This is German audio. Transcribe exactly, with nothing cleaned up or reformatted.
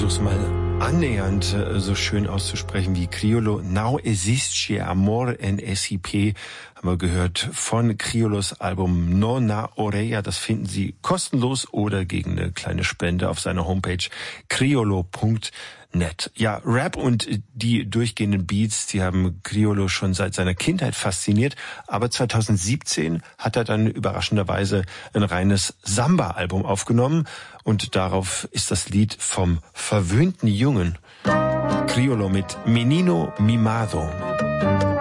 versuch's mal annähernd äh, so schön auszusprechen wie Criollo. Não existe amor en S I P, haben wir gehört von Criollos Album No Na Oreja. Das finden Sie kostenlos oder gegen eine kleine Spende auf seiner Homepage criollo punkt net. Ja, Rap und die durchgehenden Beats, die haben Criollo schon seit seiner Kindheit fasziniert. Aber zweitausendsiebzehn hat er dann überraschenderweise ein reines Samba-Album aufgenommen. Und darauf ist das Lied vom verwöhnten Jungen. Criollo mit Menino Mimado.